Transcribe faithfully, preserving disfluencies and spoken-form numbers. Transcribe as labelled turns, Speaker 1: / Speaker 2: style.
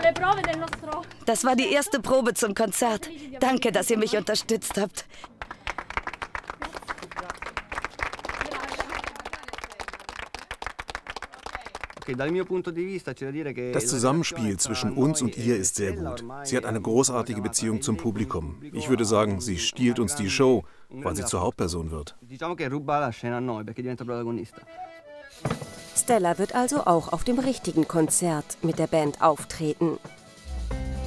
Speaker 1: Das war die erste Probe zum Konzert. Danke, dass ihr mich unterstützt habt.
Speaker 2: Das Zusammenspiel zwischen uns und ihr ist sehr gut. Sie hat eine großartige Beziehung zum Publikum. Ich würde sagen, sie stiehlt uns die Show, weil sie zur Hauptperson wird.
Speaker 3: Stella wird also auch auf dem richtigen Konzert mit der Band auftreten.